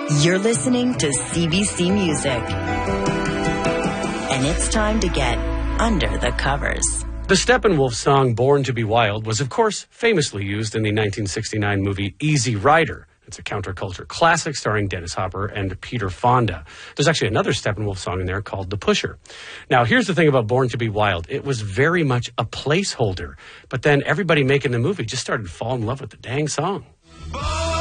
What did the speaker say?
You're listening to CBC Music. And it's time to get under the covers. The Steppenwolf song Born to be Wild was, of course, famously used in the 1969 movie Easy Rider. It's a counterculture classic starring Dennis Hopper and Peter Fonda. There's actually another Steppenwolf song in there called The Pusher. Now, here's the thing about Born to be Wild. It was very much a placeholder. But then everybody making the movie just started to fall in love with the dang song.